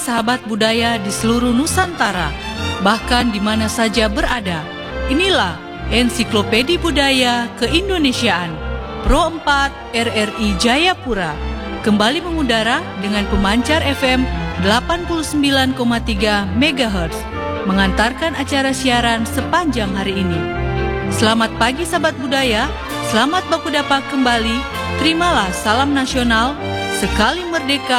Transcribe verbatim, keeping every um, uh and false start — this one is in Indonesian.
sahabat budaya di seluruh Nusantara, bahkan di mana saja berada. Inilah Ensiklopedi Budaya Keindonesiaan Pro empat R R I Jayapura, kembali mengudara dengan pemancar F M delapan puluh sembilan koma tiga megahertz, mengantarkan acara siaran sepanjang hari ini. Selamat pagi sahabat budaya, selamat baku dapat kembali. Terimalah salam nasional, sekali merdeka